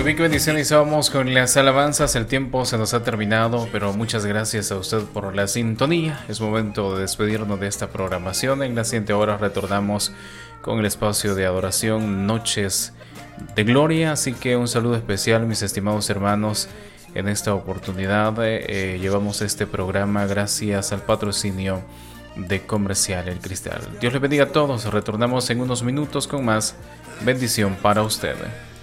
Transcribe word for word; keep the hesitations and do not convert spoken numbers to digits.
bien, qué bendición. Iniciamos con las alabanzas. El tiempo se nos ha terminado, pero muchas gracias a usted por la sintonía. Es momento de despedirnos de esta programación. En las siguiente hora retornamos con el espacio de adoración Noches de Gloria. Así que un saludo especial, mis estimados hermanos. En esta oportunidad eh, llevamos este programa gracias al patrocinio de Comercial El Cristal. Dios les bendiga a todos. Retornamos en unos minutos con más bendición para ustedes.